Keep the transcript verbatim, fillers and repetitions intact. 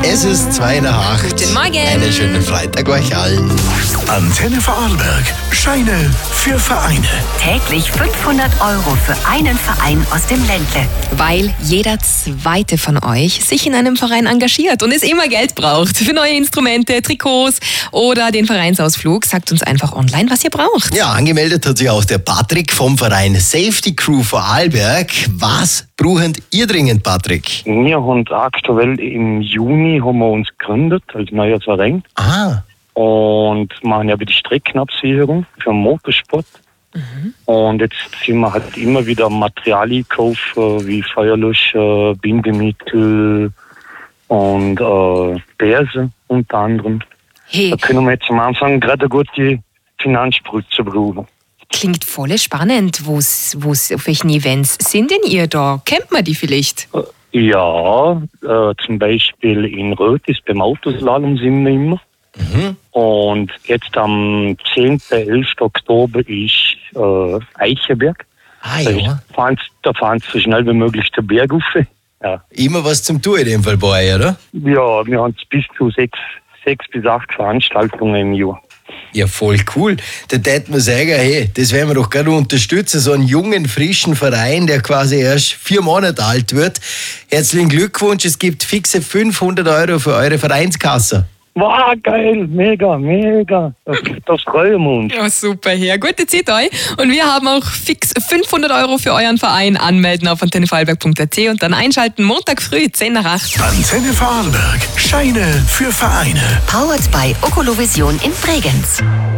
Es ist zwei nach acht. Guten Morgen. Einen schönen Freitag euch allen. Antenne Vorarlberg. Scheine für Vereine. Täglich fünfhundert Euro für einen Verein aus dem Ländle. Weil jeder zweite von euch sich in einem Verein engagiert und es immer Geld braucht. Für neue Instrumente, Trikots oder den Vereinsausflug. Sagt uns einfach online, was ihr braucht. Ja, angemeldet hat sich auch der Patrick vom Verein Safety Crew Vorarlberg. Was brauchen ihr dringend, Patrick? Wir haben aktuell im Juni haben wir uns gegründet als neuer Verein Ah, und machen ja die Streckenabsicherung für den Motorsport. Und jetzt sind wir halt immer wieder Materialien kaufen, wie Feuerlöscher, Bindemittel und äh, Bärse unter anderem. Hey, Da können wir jetzt am Anfang gerade eine gute Finanzspritze brauchen. klingt voll spannend. Wo's, wo's, auf welchen Events sind denn ihr da? Kennt man die vielleicht? Ja, äh, zum Beispiel in Rötis beim Autoslalom sind wir immer. Und jetzt am zehnten elften Oktober ist äh, Eichenberg. ah Da, ja. ist, fahren, da fahren sie so schnell wie möglich den Berg rauf. Ja. Immer was zum Tun in dem Fall bei euch, oder? Ja, wir haben bis zu sechs, sechs bis acht Veranstaltungen im Jahr. Ja, voll cool. Da täten wir sagen, hey, das werden wir doch gerne unterstützen. So einen jungen, frischen Verein, der quasi erst vier Monate alt wird. Herzlichen Glückwunsch, es gibt fixe fünfhundert Euro für eure Vereinskasse. Wow, geil, mega, mega. Das, das freuen wir uns. Ja, super, her. Gute Zeit euch. Und wir haben auch fix fünfhundert Euro für euren Verein. Anmelden auf antenne vorarlberg punkt a t und dann einschalten Montag früh, zehn nach acht. Antenne Vorarlberg. Scheine für Vereine. Powered by Okolovision in Bregenz.